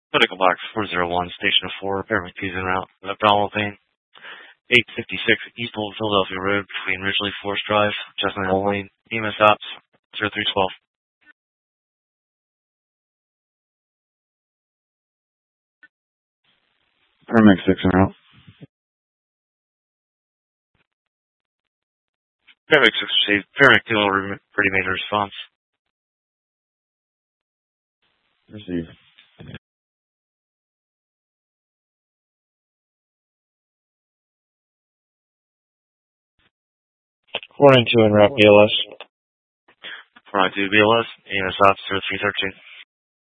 Medical box 401, station 4, paramedic en route. Abdominal pain. 856 East Old Philadelphia Road between Ridgely Forest Drive, Chestnut Hill Lane. EMS stops 0312. Paramedic 6 en route. Paramedic 6 received. Paramedic 2 already made a response. Received. Warning 2 en route BLS. 492 BLS. EMS stops 0313.